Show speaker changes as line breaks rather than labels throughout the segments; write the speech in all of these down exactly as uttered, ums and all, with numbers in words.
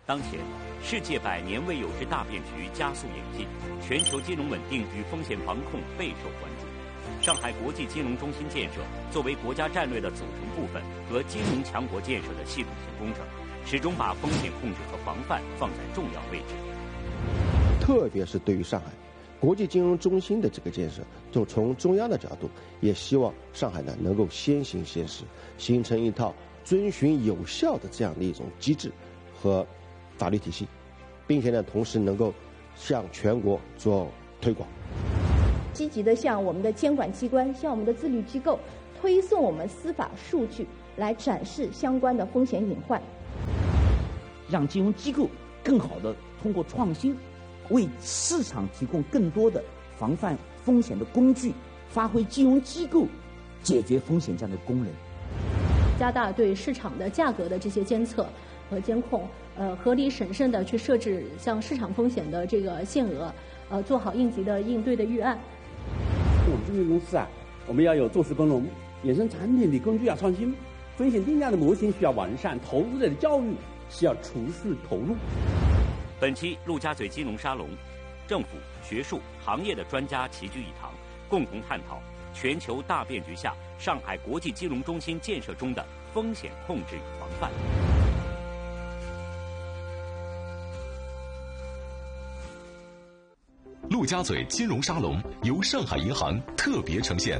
当前，世界百年未有之大变局加速演进，全球金融稳定与风险防控备受关注。上海国际金融中心建设作为国家战略的组成部分和金融强国建设的系统性工程，始终把风险控制和防范放在重要位置。
特别是对于上海国际金融中心的这个建设，就从中央的角度，也希望上海呢能够先行先试，形成一套遵循有效的这样的一种机制和法律体系，并且呢同时能够向全国做推广。
积极的向我们的监管机关、向我们的自律机构推送我们司法数据，来展示相关的风险隐患，
让金融机构更好的通过创新，为市场提供更多的防范风险的工具，发挥金融机构解决风险这样的功能。
加大对市场的价格的这些监测和监控，呃，合理审慎的去设置像市场风险的这个限额，呃，做好应急的应对的预案。
我们证券公司啊，我们要有做事工农，衍生产品的工具要创新，风险定价的模型需要完善，投资者的教育需要储蓄投入。
本期陆家嘴金融沙龙，政府、学术、行业的专家齐聚一堂，共同探讨全球大变局下上海国际金融中心建设中的风险控制与防范。
陆家嘴金融沙龙由上海银行特别呈现。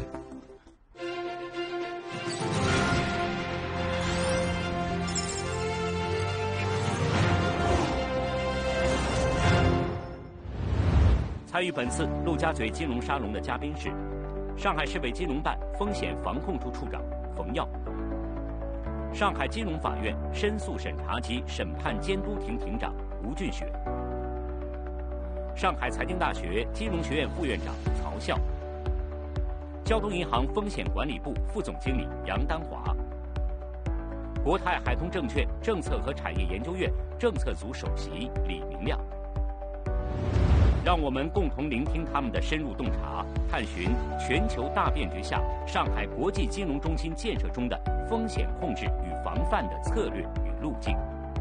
参与本次陆家嘴金融沙龙的嘉宾是上海市委金融办风险防控处处长冯耀，上海金融法院申诉审查及审判监督庭庭长吴俊雪，上海财经大学金融学院副院长曹笑，交通银行风险管理部副总经理杨丹华，国泰海通证券政策和产业研究院政策组首席李明亮。让我们共同聆听他们的深入洞察，探寻全球大变局下上海国际金融中心建设中的风险控制与防范的策略与路径。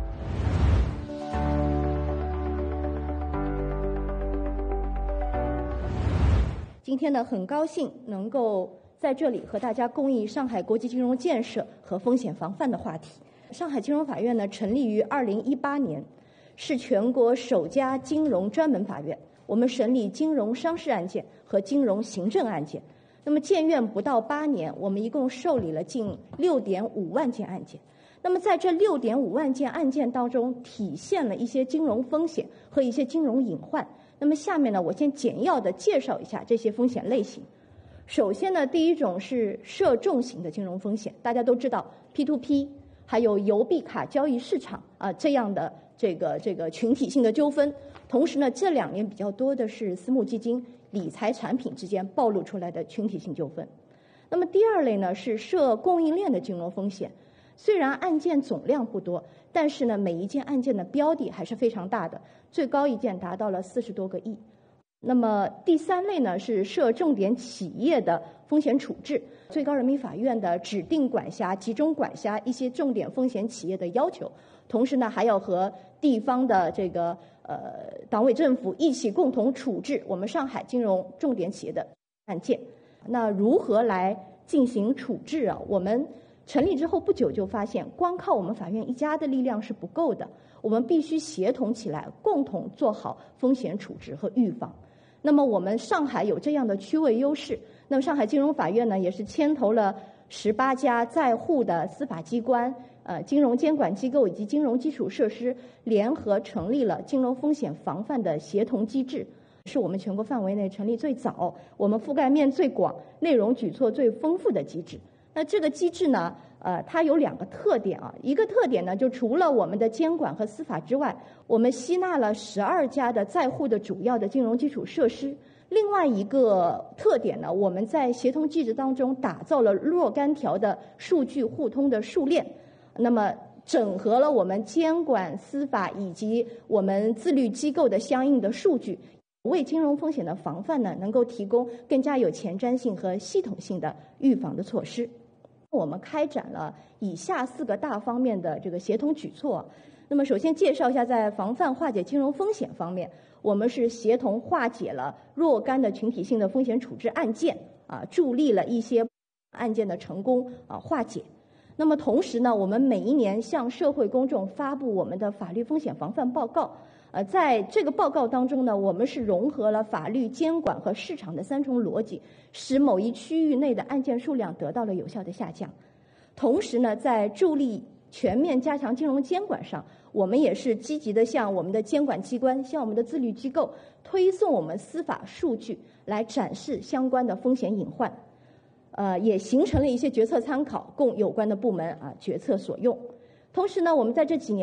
今天呢，很高兴能够在这里和大家公益上海国际金融建设和风险防范的话题。上海金融法院呢，成立于二零一八年，是全国首家金融专门法院。我们审理金融商事案件和金融行政案件。那么建院不到八年，我们一共受理了近六点五万件案件。那么在这六点五万件案件当中，体现了一些金融风险和一些金融隐患。那么下面呢，我先简要的介绍一下这些风险类型。首先呢，第一种是涉众型的金融风险，大家都知道 P to P 还有邮币卡交易市场啊这样的这个这个群体性的纠纷。同时呢，这两年比较多的是私募基金、理财产品之间暴露出来的群体性纠纷。那么第二类呢是涉供应链的金融风险，虽然案件总量不多，但是呢每一件案件的标的还是非常大的，最高一件达到了四十多个亿。那么第三类呢是涉重点企业的风险处置，最高人民法院的指定管辖、集中管辖一些重点风险企业的要求，同时呢还要和地方的这个呃党委政府一起共同处置我们上海金融重点企业的案件。那如何来进行处置啊？我们成立之后不久就发现，光靠我们法院一家的力量是不够的，我们必须协同起来，共同做好风险处置和预防。那么我们上海有这样的区位优势，那么上海金融法院呢，也是牵头了十八家在沪的司法机关、呃金融监管机构以及金融基础设施联合成立了金融风险防范的协同机制，是我们全国范围内成立最早、我们覆盖面最广、内容举措最丰富的机制。那这个机制呢，呃，它有两个特点啊。一个特点呢，就除了我们的监管和司法之外，我们吸纳了十二家的在沪的主要的金融基础设施。另外一个特点呢，我们在协同机制当中打造了若干条的数据互通的数链，那么整合了我们监管、司法以及我们自律机构的相应的数据，为金融风险的防范呢，能够提供更加有前瞻性和系统性的预防的措施。 我们开展了以下四个大方面的这个协同举措。那么，首先介绍一下，在防范化解金融风险方面，我们是协同化解了若干的群体性的风险处置案件，啊，助力了一些案件的成功啊化解。那么同时呢，我们每一年向社会公众发布我们的法律风险防范报告。呃，在这个报告当中呢，我们是融合了法律监管和市场的三重逻辑，使某一区域内的案件数量得到了有效的下降。同时呢，在助力全面加强金融监管上，我们也是积极的向我们的监管机关、向我们的自律机构推送我们司法数据，来展示相关的风险隐患。呃，也形成了一些决策参考，供有关的部门啊决策所用。同时呢，我们在这几年